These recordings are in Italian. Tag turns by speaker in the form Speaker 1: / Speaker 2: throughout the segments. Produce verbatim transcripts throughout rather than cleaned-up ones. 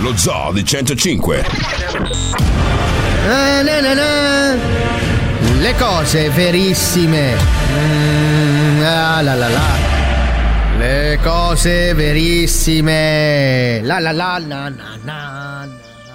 Speaker 1: lo Zoo di centocinque.
Speaker 2: Ah, na, na, na. Le cose verissime. Mm, ah, la la la. Le cose verissime. La la la na na na.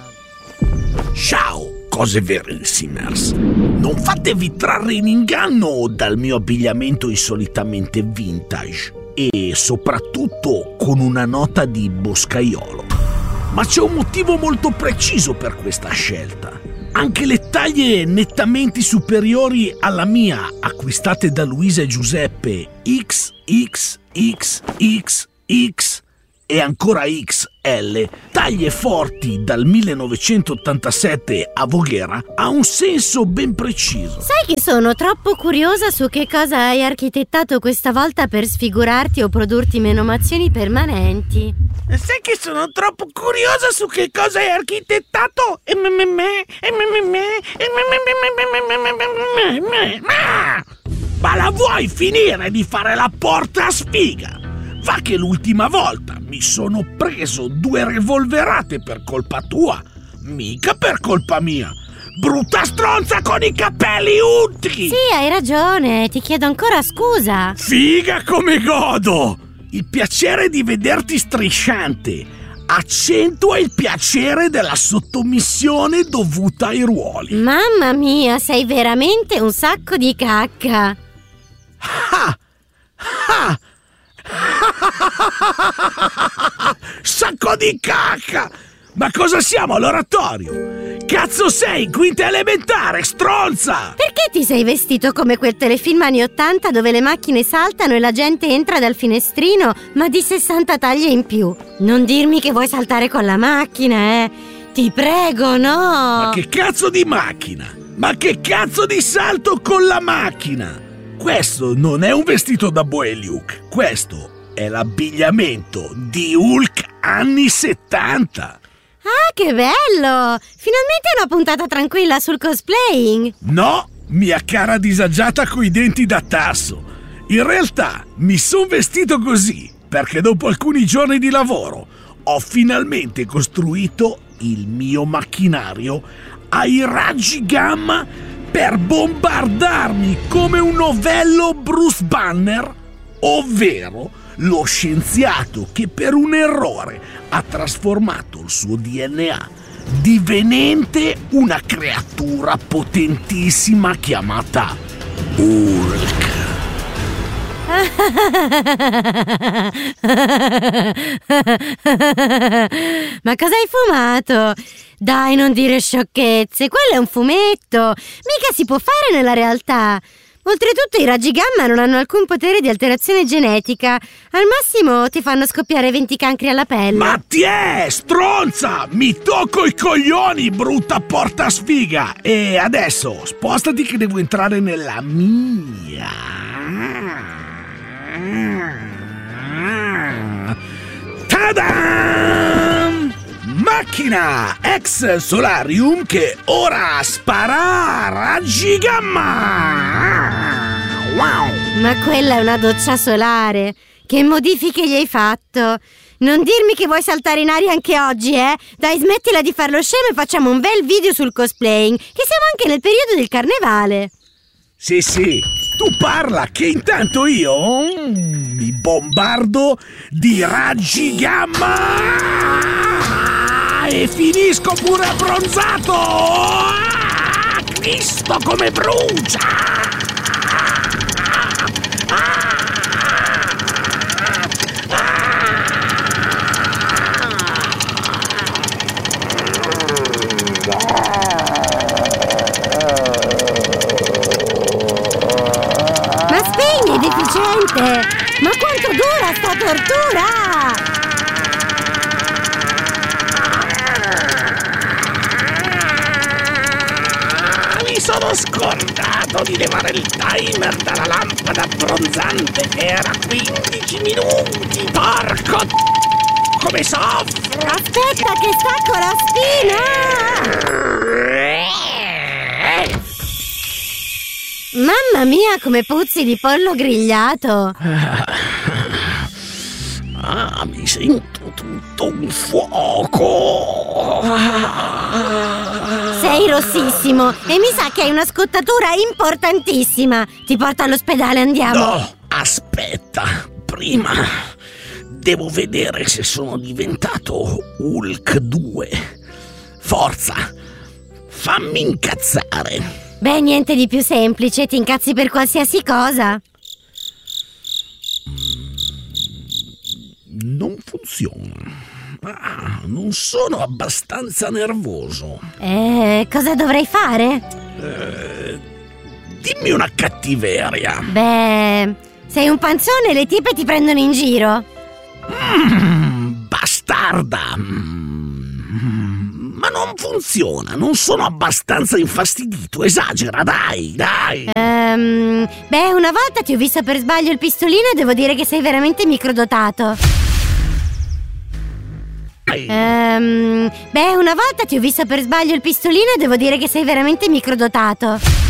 Speaker 3: Ciao, cose verissimers. Non fatevi trarre in inganno dal mio abbigliamento insolitamente vintage e soprattutto con una nota di boscaiolo. Ma c'è un motivo molto preciso per questa scelta. Anche le taglie nettamente superiori alla mia, acquistate da Luisa e Giuseppe X X X X X e ancora X L, taglie forti dal millenovecentottantasette a Voghera, ha un senso ben preciso.
Speaker 4: Sai che sono troppo curiosa su che cosa hai architettato questa volta per sfigurarti o produrti menomazioni permanenti.
Speaker 3: Sai che sono troppo curiosa su che cosa hai architettato? Ma la vuoi finire di fare la porta sfiga? Va che l'ultima volta mi sono preso due revolverate per colpa tua, mica per colpa mia. Brutta stronza con i capelli unti!
Speaker 4: Sì, hai ragione, ti chiedo ancora scusa.
Speaker 3: Figa come godo! Il piacere di vederti strisciante accentua il piacere della sottomissione dovuta ai ruoli.
Speaker 4: Mamma mia, sei veramente un sacco di cacca.
Speaker 3: Ah! Ah! Sacco di cacca! Ma cosa siamo all'oratorio? Cazzo sei, quinta elementare, stronza!
Speaker 4: Perché ti sei vestito come quel telefilm anni ottanta dove le macchine saltano e la gente entra dal finestrino, ma di sessanta taglie in più? Non dirmi che vuoi saltare con la macchina, eh! Ti prego, no!
Speaker 3: Ma che cazzo di macchina? Ma che cazzo di salto con la macchina? Questo non è un vestito da Boy Luke, questo è l'abbigliamento di Hulk anni settanta.
Speaker 4: Ah, che bello! Finalmente una puntata tranquilla sul cosplaying.
Speaker 3: No, mia cara disagiata coi denti da tasso. In realtà mi son vestito così perché dopo alcuni giorni di lavoro ho finalmente costruito il mio macchinario ai raggi gamma per bombardarmi come un novello Bruce Banner, ovvero lo scienziato che per un errore ha trasformato il suo D N A, divenente una creatura potentissima chiamata Hulk.
Speaker 4: Ma cosa hai fumato? Dai, non dire sciocchezze, quello è un fumetto, mica si può fare nella realtà. Oltretutto i raggi gamma non hanno alcun potere di alterazione genetica. Al massimo ti fanno scoppiare venti cancri alla pelle.
Speaker 3: Ma ti è, stronza! Mi tocco i coglioni, brutta porta sfiga! E adesso spostati che devo entrare nella mia. Tadam! Macchina ex Solarium che ora spara raggi gamma! Wow!
Speaker 4: Ma quella è una doccia solare. Che modifiche gli hai fatto? Non dirmi che vuoi saltare in aria anche oggi, eh? Dai, smettila di far lo scemo e facciamo un bel video sul cosplaying, che siamo anche nel periodo del carnevale.
Speaker 3: Sì, sì, tu parla che intanto io mm, mi bombardo di raggi gamma! E finisco pure abbronzato! Ah, Cristo come brucia! Ah,
Speaker 4: Ma spegni, deficiente! Ma quanto dura sta tortura?
Speaker 3: sono scordato di levare il timer dalla lampada abbronzante che era quindici minuti. Porco d***o, come soffro!
Speaker 4: Aspetta che stacco la spina! Mamma mia, come puzzi di pollo grigliato!
Speaker 3: Ah, mi sento tutto un fuoco.
Speaker 4: Sei rossissimo e mi sa che hai una scottatura importantissima. Ti porto all'ospedale, andiamo.
Speaker 3: No, aspetta, prima devo vedere se sono diventato Hulk due. Forza, fammi incazzare.
Speaker 4: Beh, niente di più semplice, ti incazzi per qualsiasi cosa.
Speaker 3: Non funziona. Ah, non sono abbastanza nervoso.
Speaker 4: Eh, cosa dovrei fare?
Speaker 3: Eh, dimmi una cattiveria.
Speaker 4: Beh, sei un panzone e le tipe ti prendono in giro.
Speaker 3: Mm, bastarda. Mm, ma non funziona, non sono abbastanza infastidito. Esagera, dai, dai.
Speaker 4: Ehm, beh, una volta ti ho visto per sbaglio il pistolino e devo dire che sei veramente microdotato. Ehm, beh, una volta ti ho visto per sbaglio il pistolino e devo dire che sei veramente microdotato.